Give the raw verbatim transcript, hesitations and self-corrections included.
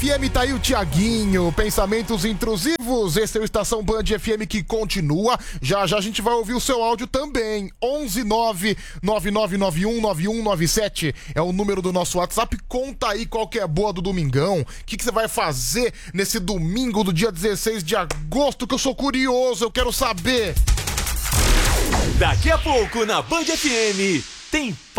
F M, tá aí o Tiaguinho, pensamentos intrusivos, esse é o Estação Band F M que continua, já já a gente vai ouvir o seu áudio também, onze nove nove nove nove um nove um nove sete é o número do nosso WhatsApp, conta aí qual que é boa do domingão, o que que você vai fazer nesse domingo do dia dezesseis de agosto, que eu sou curioso, eu quero saber. Daqui a pouco na Band F M tem